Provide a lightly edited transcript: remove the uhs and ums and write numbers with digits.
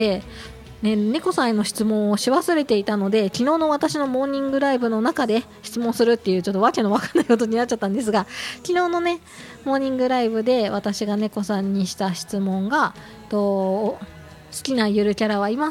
ね、猫さんへの質問をし忘れていたので、昨日の私のモーニングライブの中で質問するっていうちょっとわけのわかんないことになっちゃったんですが、昨日のねモーニングライブで私が猫さんにした質問が、好きなゆるキャラはいま